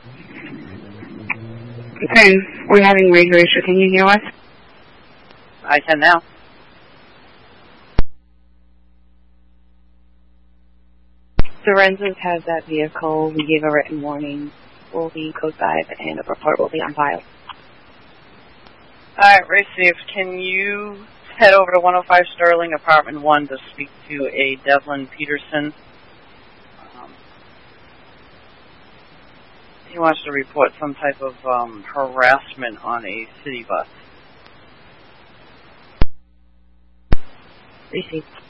Okay, we're having radio issue. Can you hear us? I can now. Forensics has that vehicle. We gave a written warning. Will be code 5 and a report will be on file. Alright, received. Can you head over to 105 Sterling, apartment 1 to speak to a Devlin Peterson? He wants to report some type of harassment on a city bus. Received.